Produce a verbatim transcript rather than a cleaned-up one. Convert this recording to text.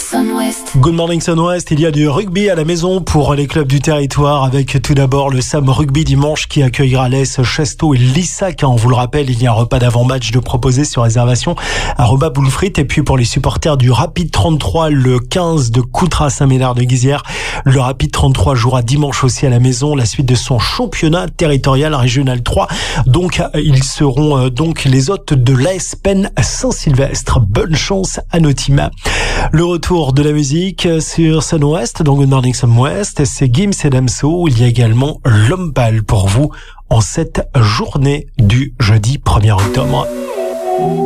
Sun-Ouest. Good morning Sun-Ouest, il y a du rugby à la maison pour les clubs du territoire avec tout d'abord le Sam Rugby dimanche qui accueillera l'A S Chasteau et l'Issac. On vous le rappelle, il y a un repas d'avant-match de proposer sur réservation à Roba Boulefrit. Et puis pour les supporters du Rapide trente-trois, le quinze de Coutras Saint-Médard de Guizière, le Rapide trente-trois jouera dimanche aussi à la maison la suite de son championnat territorial régional trois. Donc ils seront donc les hôtes de l'A S Penn Saint-Sylvestre. Bonne chance à nos teams. Le retour de la musique sur Sun-Ouest, donc Good Morning Sun-Ouest, c'est Gims et Damso. Il y a également L'Homme Pâle pour vous en cette journée du jeudi premier octobre.